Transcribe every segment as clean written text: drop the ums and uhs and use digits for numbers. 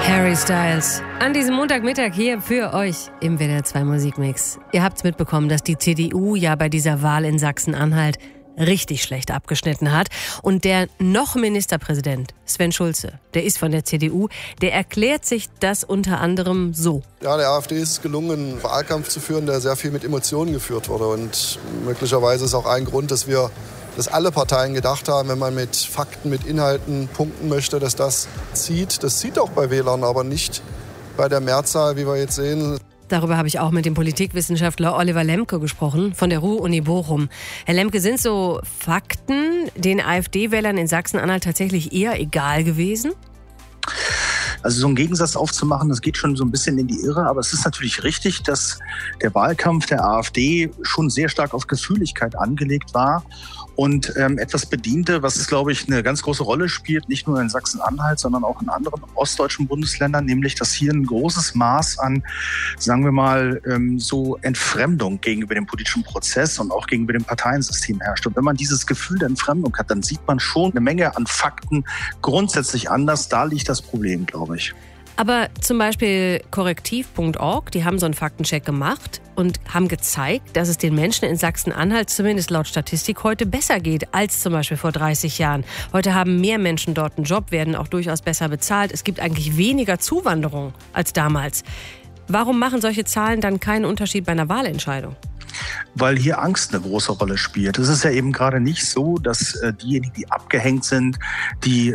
Harry Styles. An diesem Montagmittag hier für euch im WDR 2 Musikmix. Ihr habt's mitbekommen, dass die CDU ja bei dieser Wahl in Sachsen-Anhalt richtig schlecht abgeschnitten hat. Und der noch Ministerpräsident, Sven Schulze, der ist von der CDU, der erklärt sich das unter anderem so. Ja, der AfD ist es gelungen, einen Wahlkampf zu führen, der sehr viel mit Emotionen geführt wurde. Und möglicherweise ist auch ein Grund, dass alle Parteien gedacht haben, wenn man mit Fakten, mit Inhalten punkten möchte, dass das zieht. Das zieht auch bei Wählern, aber nicht bei der Mehrzahl, wie wir jetzt sehen. Darüber habe ich auch mit dem Politikwissenschaftler Oliver Lemke gesprochen, von der Ruhr-Uni Bochum. Herr Lemke, sind so Fakten den AfD-Wählern in Sachsen-Anhalt tatsächlich eher egal gewesen? Also so einen Gegensatz aufzumachen, das geht schon so ein bisschen in die Irre. Aber es ist natürlich richtig, dass der Wahlkampf der AfD schon sehr stark auf Gefühligkeit angelegt war und etwas bediente, was, glaube ich, eine ganz große Rolle spielt, nicht nur in Sachsen-Anhalt, sondern auch in anderen ostdeutschen Bundesländern, nämlich, dass hier ein großes Maß an, sagen wir mal, so Entfremdung gegenüber dem politischen Prozess und auch gegenüber dem Parteiensystem herrscht. Und wenn man dieses Gefühl der Entfremdung hat, dann sieht man schon eine Menge an Fakten grundsätzlich anders. Da liegt das Problem, glaube ich. Aber zum Beispiel korrektiv.org, die haben so einen Faktencheck gemacht und haben gezeigt, dass es den Menschen in Sachsen-Anhalt zumindest laut Statistik heute besser geht als zum Beispiel vor 30 Jahren. Heute haben mehr Menschen dort einen Job, werden auch durchaus besser bezahlt. Es gibt eigentlich weniger Zuwanderung als damals. Warum machen solche Zahlen dann keinen Unterschied bei einer Wahlentscheidung? Weil hier Angst eine große Rolle spielt. Es ist ja eben gerade nicht so, dass diejenigen, die abgehängt sind, die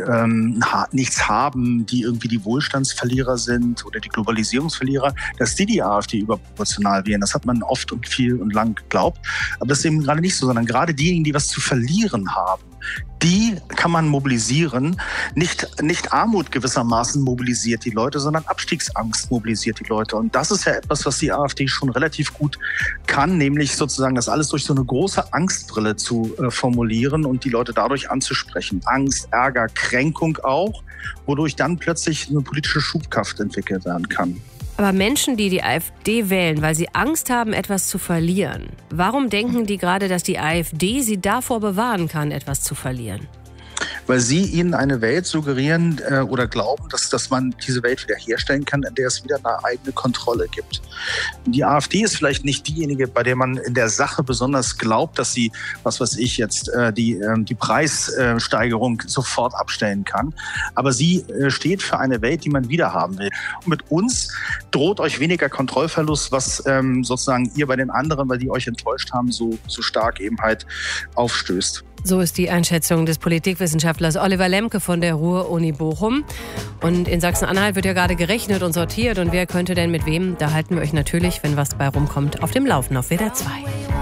nichts haben, die irgendwie die Wohlstandsverlierer sind oder die Globalisierungsverlierer, dass die AfD überproportional wählen. Das hat man oft und viel und lang geglaubt. Aber das ist eben gerade nicht so, sondern gerade diejenigen, die was zu verlieren haben, die kann man mobilisieren. Nicht Armut gewissermaßen mobilisiert die Leute, sondern Abstiegsangst mobilisiert die Leute. Und das ist ja etwas, was die AfD schon relativ gut kann, nämlich sozusagen das alles durch so eine große Angstbrille zu formulieren und die Leute dadurch anzusprechen. Angst, Ärger, Kränkung auch, wodurch dann plötzlich eine politische Schubkraft entwickelt werden kann. Aber Menschen, die AfD wählen, weil sie Angst haben, etwas zu verlieren, warum denken die gerade, dass die AfD sie davor bewahren kann, etwas zu verlieren? Weil sie ihnen eine Welt suggerieren oder glauben, dass man diese Welt wiederherstellen kann, in der es wieder eine eigene Kontrolle gibt. Die AfD ist vielleicht nicht diejenige, bei der man in der Sache besonders glaubt, dass sie, was weiß ich jetzt, die Preissteigerung sofort abstellen kann. Aber sie steht für eine Welt, die man wieder haben will. Und mit uns droht euch weniger Kontrollverlust, was sozusagen ihr bei den anderen, weil die euch enttäuscht haben, so stark eben halt aufstößt. So ist die Einschätzung des Politikwissenschaftlers Oliver Lemke von der Ruhr-Uni Bochum. Und in Sachsen-Anhalt wird ja gerade gerechnet und sortiert. Und wer könnte denn mit wem? Da halten wir euch natürlich, wenn was dabei rumkommt, auf dem Laufen auf WDR 2.